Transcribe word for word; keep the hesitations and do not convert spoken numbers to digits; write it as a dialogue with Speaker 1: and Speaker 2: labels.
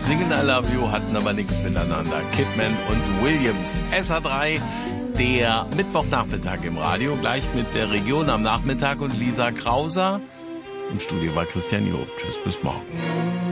Speaker 1: singen I Love You, hatten aber nichts miteinander. Kidman und Williams. S H drei, der Mittwochnachmittag im Radio, gleich mit der Region am Nachmittag und Lisa Krauser. Im Studio war Christian Job. Tschüss, bis morgen.